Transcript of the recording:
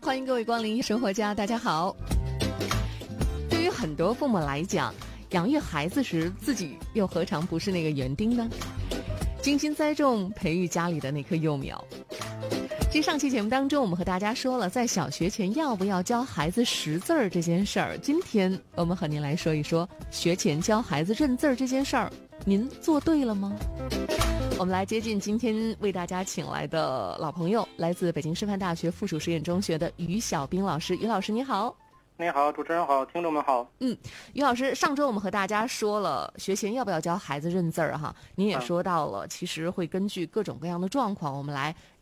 欢迎各位光临生活家，大家好。对于很多父母来讲，养育孩子时自己又何尝不是那个园丁呢？精心栽种培育家里的那棵幼苗。其实上期节目当中我们和大家说了，在小学前要不要教孩子识字儿这件事儿，今天我们和您来说一说学前教孩子认字儿这件事儿，您做对了吗？我们来接近今天为大家请来的老朋友，来自北京师范大学附属实验中学的于小兵老师。于老师你好。 你好，主持人好，听众们好。 于老师，上周我们和大家说了学前要不要教孩子认字儿哈，您也说到了，其实会根据各种各样的状况，我们来